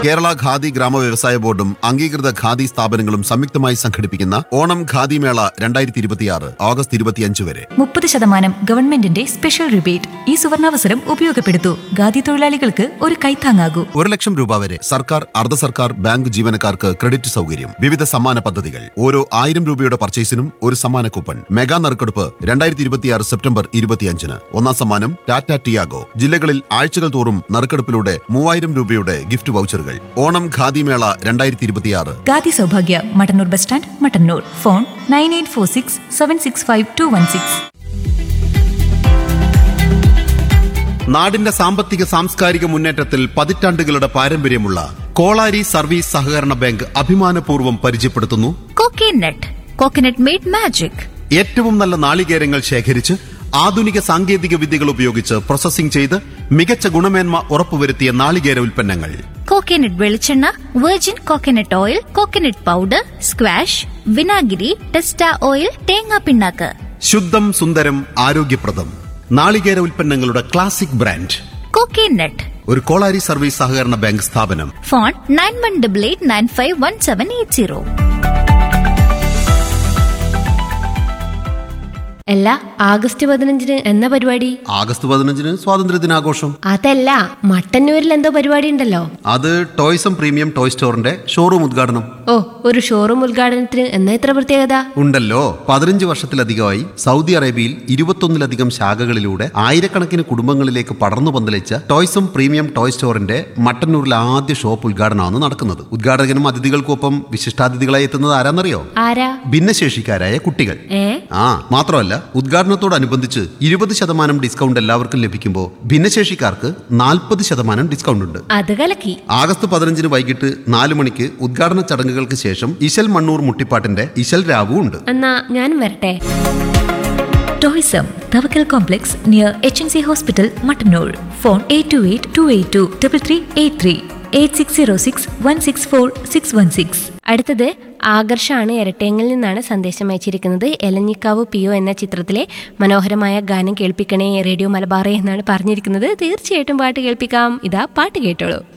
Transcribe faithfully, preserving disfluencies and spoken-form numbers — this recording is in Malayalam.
കേരള ഖാദി ഗ്രാമ വ്യവസായ ബോർഡും അംഗീകൃത ഖാദി സ്ഥാപനങ്ങളും സംയുക്തമായി സംഘടിപ്പിക്കുന്ന ഓണം ഖാദി മേള രണ്ടായിരത്തി ഇരുപത്തിയാറ് ഓഗസ്റ്റ് ഇരുപത്തിയഞ്ച് വരെ മുപ്പത് ശതമാനം ഗവൺമെന്റിന്റെ സ്പെഷ്യൽ റിബേറ്റ്. ഈ സുവർണാവസരം ഉപയോഗപ്പെടുത്തൂ. ഖാദി തൊഴിലാളികൾക്ക് ഒരു കൈത്താങ്ങാകൂ. ഒരു ലക്ഷം രൂപ വരെ സർക്കാർ, അർദ്ധ സർക്കാർ, ബാങ്ക് ജീവനക്കാർക്ക് ക്രെഡിറ്റ് സൗകര്യം. വിവിധ സമ്മാന പദ്ധതികൾ. ഓരോ ആയിരം രൂപയുടെ പർച്ചേസിനും ഒരു സമ്മാന കൂപ്പൺ. മെഗാ നറുക്കെടുപ്പ് രണ്ടായിരത്തി ഇരുപത്തിയാറ് സെപ്റ്റംബർ ഇരുപത്തിയഞ്ചിന്. ഒന്നാം സമ്മാനം ടാറ്റ ടിയാഗോ. ജില്ലകളിൽ ആഴ്ചകൾ തോറും നറുക്കെടുപ്പിലൂടെ മൂവായിരം രൂപയുടെ ഗിഫ്റ്റ് വൗച്ചറുകൾ. ഓണം ഖാദി മേള രണ്ടായിരത്തി ഇരുപത്തിയാറ്. Khadi Sowbhagya, Mattannur bus stand, Mattannur. Phone nine eight four six seven six five to one six. നാടിന്റെ സാമ്പത്തിക സാംസ്കാരിക മുന്നേറ്റത്തിൽ പതിറ്റാണ്ടുകളുടെ പാരമ്പര്യമുള്ള കോളാരി സർവീസ് സഹകരണ ബാങ്ക് അഭിമാനപൂർവ്വം പരിചയപ്പെടുത്തുന്നു കോക്കനട്ട്. Coconut made magic. ഏറ്റവും നല്ല നാളികേരങ്ങൾ ശേഖരിച്ച് ആധുനിക സാങ്കേതിക വിദ്യകൾ ഉപയോഗിച്ച് പ്രോസസ്സിംഗ് ചെയ്ത് മികച്ച ഗുണമേന്മ ഉറപ്പുവരുത്തിയ നാളികേര ഉൽപ്പന്നങ്ങൾ. കോക്കനട്ട് വെളിച്ചെണ്ണ, virgin coconut oil, coconut powder, squash, വിനാഗിരി, ടെസ്റ്റ ഓയിൽ, തേങ്ങാ പിണ്ണാക്ക്. ശുദ്ധം, സുന്ദരം, ആരോഗ്യപ്രദം നാളികേര ഉൽപ്പന്നങ്ങളുടെ ക്ലാസിക് ബ്രാൻഡ് കോക്കനട്ട്. ഒരു കോളാരി സർവീസ് സഹകരണ ബാങ്ക് സ്ഥാപനം. Phone nine one double eight nine five one seven eight zero. അല്ല, ആഗസ്റ്റ് പതിനഞ്ചിന് എന്ന പരിപാടി? ആഗസ്റ്റ് പതിനഞ്ചിന് സ്വാതന്ത്ര്യ ദിനാഘോഷം. അതല്ല, മട്ടന്നൂരിൽ എന്തോ പരിപാടി ഉണ്ടല്ലോ. അത് ടോയ്സം പ്രീമിയം ടോയ് സ്റ്റോറിന്റെ ഷോറൂം ഉദ്ഘാടനം. ഓ, ഒരു ഷോറൂം ഉദ്ഘാടനത്തിന് എന്നാ ഇത്ര പ്രത്യേകത? ഉണ്ടല്ലോ. പതിനഞ്ച് വർഷത്തിലധികമായി സൗദി അറേബ്യയിൽ ഇരുപത്തൊന്നിലധികം ശാഖകളിലൂടെ ആയിരക്കണക്കിന് കുടുംബങ്ങളിലേക്ക് പടർന്നു പന്തലിച്ച ടോയ്സം പ്രീമിയം ടോയ് സ്റ്റോറിന്റെ മട്ടന്നൂരിലെ ആദ്യ ഷോപ്പ് ഉദ്ഘാടനമാണ് നടക്കുന്നത്. ഉദ്ഘാടകനും അതിഥികൾക്കൊപ്പം വിശിഷ്ടാതിഥികളായി എത്തുന്നത് ആരാന്നറിയോ? ആരാ? ഭിന്നശേഷിക്കാരായ കുട്ടികൾ. ഏ ആ മാത്രമല്ല, ഉദ്ഘാടനത്തോടനുബന്ധിച്ച് ഇരുപത് ശതമാനം ഡിസ്കൗണ്ട് എല്ലാവർക്കും ലഭിക്കുമ്പോൾ ഭിന്നശേഷിക്കാർക്ക് നാൽപ്പത് ശതമാനം ഡിസ്കൗണ്ട് ഉണ്ട്. അത് കലക്കി. ആഗസ്റ്റ് പതിനഞ്ചിന് വൈകിട്ട് നാല് മണിക്ക് ഉദ്ഘാടന ചടങ്ങുകൾക്ക് ശേഷം ഇശൽ മണ്ണൂർ മുട്ടിപ്പാട്ടിന്റെ ഇശൽ രാവു ഉണ്ട്. എന്നാ ഞാനും വരട്ടെ. Toyzam Thavakkal complex near H N C hospital, Mattannur. Phone eight to eight to eight two triple three eight three eight six zero six one six four six one six. അടുത്തത് ആകർഷാണ്. ഇരട്ടയങ്ങളിൽ നിന്നാണ് സന്ദേശം അയച്ചിരിക്കുന്നത്. എലഞ്ഞിക്കാവ് പിയോ എന്ന ചിത്രത്തിലെ മനോഹരമായ ഗാനം കേൾപ്പിക്കണേ റേഡിയോ മലബാറേ എന്നാണ് പറഞ്ഞിരിക്കുന്നത്. തീർച്ചയായിട്ടും പാട്ട് കേൾപ്പിക്കാം. ഇതാ പാട്ട് കേട്ടോളൂ.